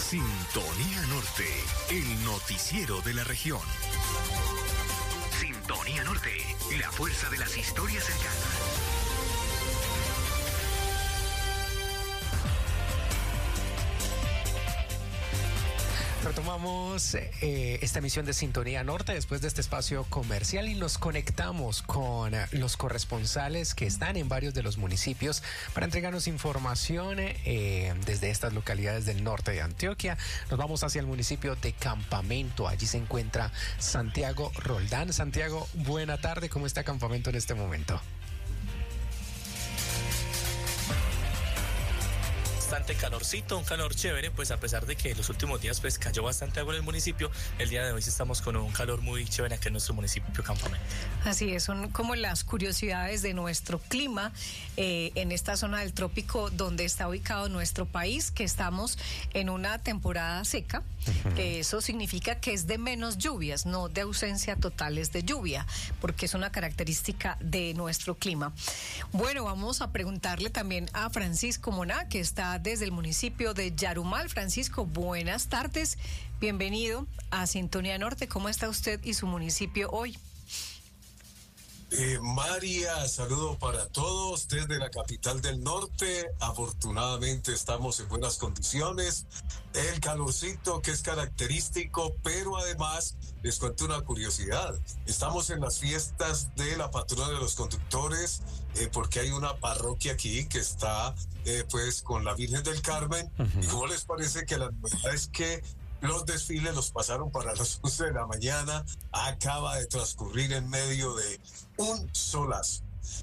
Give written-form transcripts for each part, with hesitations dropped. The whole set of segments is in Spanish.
Sintonía Norte, el noticiero de la región. Sintonía Norte, la fuerza de las historias cercanas. Retomamos esta emisión de Sintonía Norte después de este espacio comercial y nos conectamos con los corresponsales que están en varios de los municipios para entregarnos información desde estas localidades del norte de Antioquia. Nos vamos hacia el municipio de Campamento. Allí se encuentra Santiago Roldán. Santiago, buena tarde. ¿Cómo está Campamento en este momento? Bastante calorcito, un calor chévere, pues a pesar de que los últimos días pues cayó bastante agua en el municipio, el día de hoy sí estamos con un calor muy chévere aquí en nuestro municipio Campamento. Así es, son como las curiosidades de nuestro clima en esta zona del trópico donde está ubicado nuestro país, que estamos en una temporada seca. Eso significa que es de menos lluvias, no de ausencia totales de lluvia, porque es una característica de nuestro clima. Bueno, vamos a preguntarle también a Francisco Moná, que está desde el municipio de Yarumal. Francisco, buenas tardes, bienvenido a Sintonía Norte. ¿Cómo está usted y su municipio hoy? María, saludo para todos desde la capital del norte. Afortunadamente estamos en buenas condiciones. El calorcito que es característico, pero además les cuento una curiosidad. Estamos en las fiestas de la patrona de los conductores, porque hay una parroquia aquí que está pues con la Virgen del Carmen. ¿Y cómo les parece que la novedad es que los desfiles los pasaron para las 11 de la mañana? Acaba de transcurrir en medio de un solazo.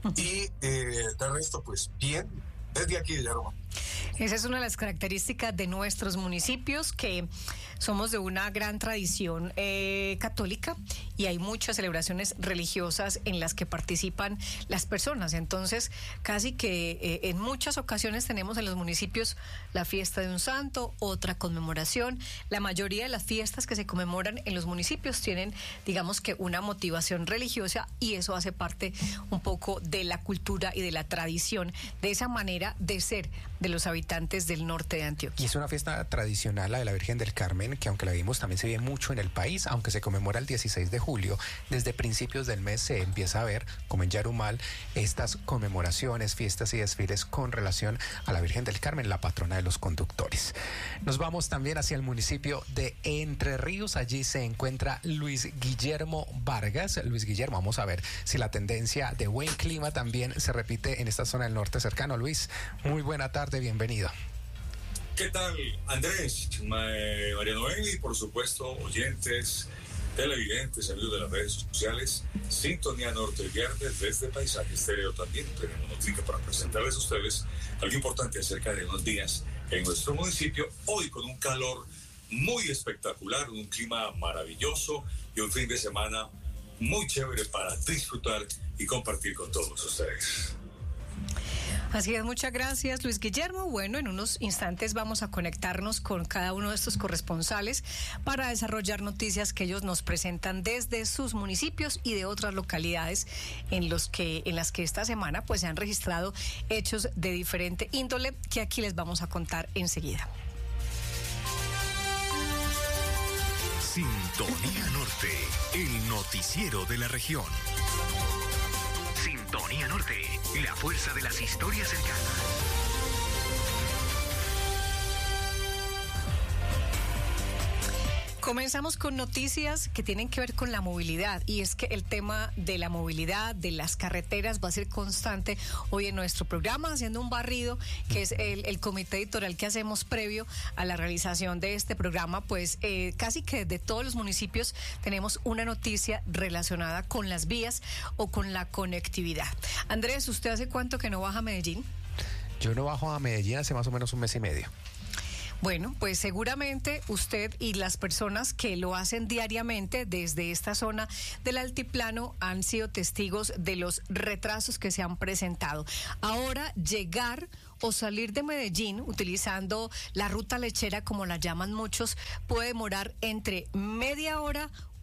Y de resto, pues bien, desde aquí de Yarumal. Esa es una de las características de nuestros municipios, que somos de una gran tradición católica y hay muchas celebraciones religiosas en las que participan las personas. Entonces, casi que en muchas ocasiones tenemos en los municipios la fiesta de un santo, otra conmemoración. La mayoría de las fiestas que se conmemoran en los municipios tienen, digamos que, una motivación religiosa, y eso hace parte un poco de la cultura y de la tradición, de esa manera de ser de los habitantes del norte de Antioquia. Y es una fiesta tradicional, la de la Virgen del Carmen, que aunque la vimos también se ve mucho en el país, aunque se conmemora el 16 de julio, desde principios del mes se empieza a ver, como en Yarumal, estas conmemoraciones, fiestas y desfiles con relación a la Virgen del Carmen, la patrona de los conductores. Nos vamos también hacia el municipio de Entre Ríos. Allí se encuentra Luis Guillermo Vargas. Luis Guillermo, vamos a ver si la tendencia de buen clima también se repite en esta zona del norte cercano. Luis, muy buena tarde, bienvenido. ¿Qué tal, Andrés, María Noel y por supuesto oyentes, televidentes, amigos de las redes sociales? Sintonía Norte viernes desde Paisaje Estéreo. También tenemos noticia para presentarles a ustedes algo importante acerca de unos días en nuestro municipio, hoy con un calor muy espectacular, un clima maravilloso y un fin de semana muy chévere para disfrutar y compartir con todos ustedes. Así es, muchas gracias, Luis Guillermo. Bueno, en unos instantes vamos a conectarnos con cada uno de estos corresponsales para desarrollar noticias que ellos nos presentan desde sus municipios y de otras localidades en las que esta semana pues se han registrado hechos de diferente índole que aquí les vamos a contar enseguida. Sintonía Norte, el noticiero de la región. Sintonía Norte, la fuerza de las historias cercanas. Comenzamos con noticias que tienen que ver con la movilidad, y es que el tema de la movilidad, de las carreteras, va a ser constante hoy en nuestro programa, haciendo un barrido, que es el comité editorial que hacemos previo a la realización de este programa. Pues casi que de todos los municipios tenemos una noticia relacionada con las vías o con la conectividad. Andrés, ¿usted hace cuánto que no baja a Medellín? Yo no bajo a Medellín hace más o menos un mes y medio. Bueno, pues seguramente usted y las personas que lo hacen diariamente desde esta zona del altiplano han sido testigos de los retrasos que se han presentado. Ahora, llegar o salir de Medellín utilizando la ruta lechera, como la llaman muchos, puede demorar entre media hora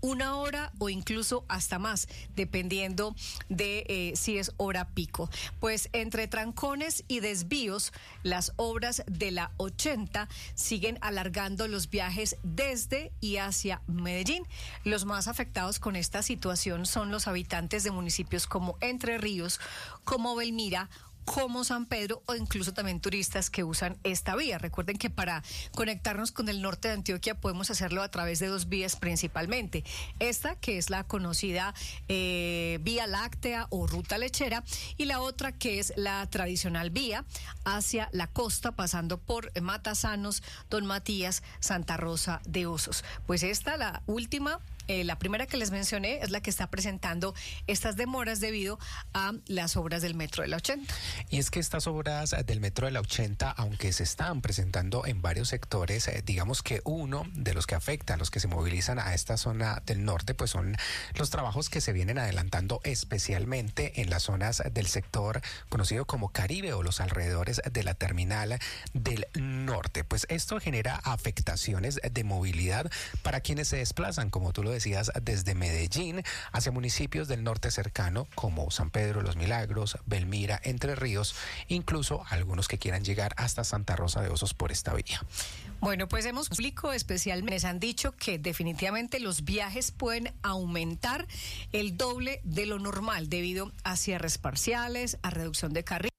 1 hora o incluso hasta más, dependiendo de si es hora pico. Pues entre trancones y desvíos, las obras de la 80 siguen alargando los viajes desde y hacia Medellín. Los más afectados con esta situación son los habitantes de municipios como Entre Ríos, como Belmira, como San Pedro o incluso también turistas que usan esta vía. Recuerden que para conectarnos con el norte de Antioquia podemos hacerlo a través de 2 vías principalmente. Esta que es la conocida Vía Láctea o Ruta Lechera, y la otra que es la tradicional vía hacia la costa pasando por Matasanos, Don Matías, Santa Rosa de Osos. Pues esta, la última, la primera que les mencioné, es la que está presentando estas demoras debido a las obras del Metro de la 80. Y es que estas obras del Metro de la 80, aunque se están presentando en varios sectores, digamos que uno de los que afecta a los que se movilizan a esta zona del norte, pues son los trabajos que se vienen adelantando especialmente en las zonas del sector conocido como Caribe o los alrededores de la terminal del norte. Pues esto genera afectaciones de movilidad para quienes se desplazan, como tú lo decías, desde Medellín hacia municipios del norte cercano como San Pedro, Los Milagros, Belmira, Entre Ríos, incluso algunos que quieran llegar hasta Santa Rosa de Osos por esta vía. Bueno, pues hemos público especialmente les han dicho que definitivamente los viajes pueden aumentar el doble de lo normal debido a cierres parciales, a reducción de carriles.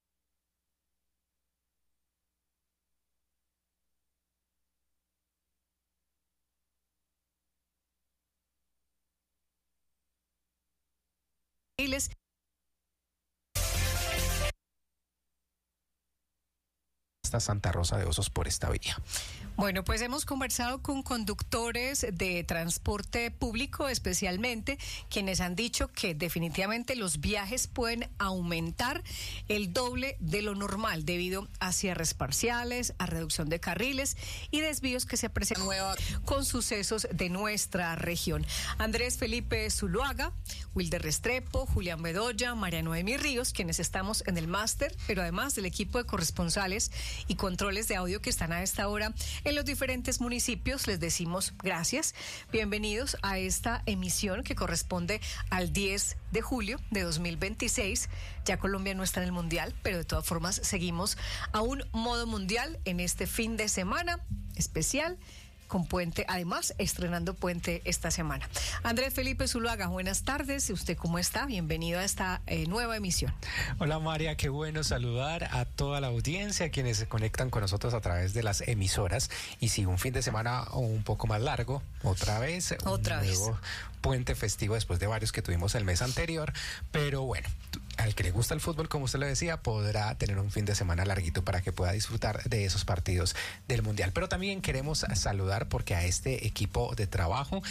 Hasta Santa Rosa de Osos por esta vía. Bueno, pues hemos conversado con conductores de transporte público especialmente, quienes han dicho que definitivamente los viajes pueden aumentar el doble de lo normal debido a cierres parciales, a reducción de carriles y desvíos que se presentan con sucesos de nuestra región. Andrés Felipe Zuluaga, Wilder Restrepo, Julián Bedoya, María Noemi Ríos, quienes estamos en el máster, pero además del equipo de corresponsales y controles de audio que están a esta hora en los diferentes municipios, les decimos gracias. Bienvenidos a esta emisión que corresponde al 10 de julio de 2026. Ya Colombia no está en el Mundial, pero de todas formas seguimos a un modo mundial en este fin de semana especial, con puente, además estrenando puente esta semana. Andrés Felipe Zuluaga, buenas tardes. ¿Usted cómo está? Bienvenido a esta nueva emisión. Hola María, qué bueno saludar a toda la audiencia, quienes se conectan con nosotros a través de las emisoras. Y sí, un fin de semana un poco más largo, otra vez. Nuevo puente festivo después de varios que tuvimos el mes anterior. Pero bueno, al que le gusta el fútbol, como usted lo decía, podrá tener un fin de semana larguito para que pueda disfrutar de esos partidos del Mundial. Pero también queremos saludar porque a este equipo de trabajo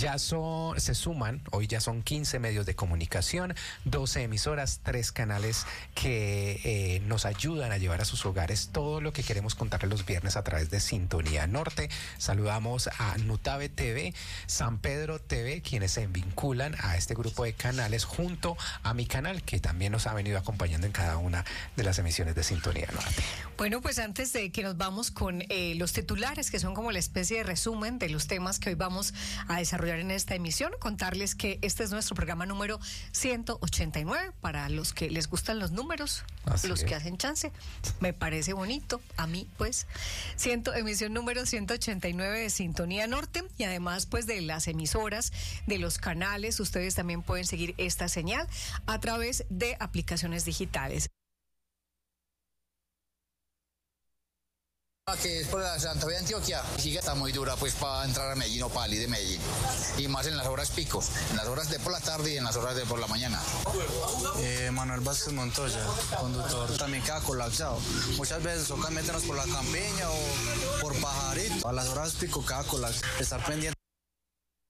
se suman, hoy ya son 15 medios de comunicación, 12 emisoras, 3 canales que nos ayudan a llevar a sus hogares todo lo que queremos contarles los viernes a través de Sintonía Norte. Saludamos a Nutave TV, San Pedro TV, quienes se vinculan a este grupo de canales junto a mi canal, que también nos ha venido acompañando en cada una de las emisiones de Sintonía Norte. Bueno, pues antes de que nos vamos con los titulares, que son como la especie de resumen de los temas que hoy vamos a desarrollar en esta emisión, contarles que este es nuestro programa número 189, para los que les gustan los números, los que hacen chance, me parece bonito, a mí pues, emisión número 189 de Sintonía Norte, y además pues de las emisoras, de los canales, ustedes también pueden seguir esta señal a través de aplicaciones digitales. Que es por la Santa Fe de Antioquia, sí que está muy dura pues para entrar a Medellín o para salir de Medellín, y más en las horas picos, en las horas de por la tarde y en las horas de por la mañana. Manuel Vázquez Montoya, conductor, también queda colapsado. Muchas veces toca meternos por la Campiña o por Pajarito. A las horas pico queda colapsado. Estar pendiente